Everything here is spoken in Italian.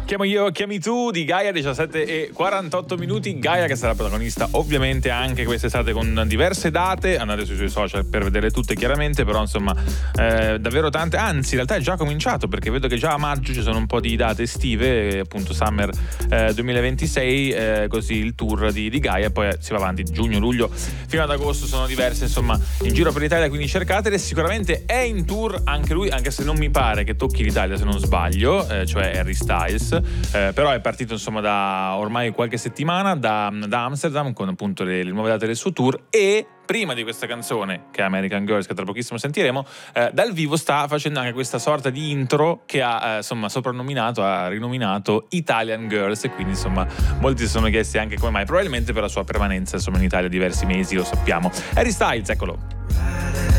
Chiamo io, chiami tu di Gaia, 17:48. Gaia che sarà protagonista ovviamente anche quest'estate con diverse date. Andate sui suoi social per vedere tutte chiaramente, però insomma davvero tante. Anzi, in realtà è già cominciato, perché vedo che già a maggio ci sono un po' di date estive, appunto Summer 2026, così il tour di Gaia, poi si va avanti giugno, luglio fino ad agosto, sono diverse insomma in giro per l'Italia, quindi cercatele. Sicuramente è in tour anche lui, anche se non mi pare che tocchi l'Italia, se non sbaglio, cioè Harry Styles. Però è partito insomma da ormai qualche settimana da Amsterdam con appunto le nuove date del suo tour, e prima di questa canzone, che è American Girls, che tra pochissimo sentiremo, dal vivo sta facendo anche questa sorta di intro che ha insomma ha rinominato Italian Girls, e quindi insomma molti si sono chiesti anche come mai, probabilmente per la sua permanenza insomma in Italia diversi mesi, lo sappiamo. Harry Styles, eccolo.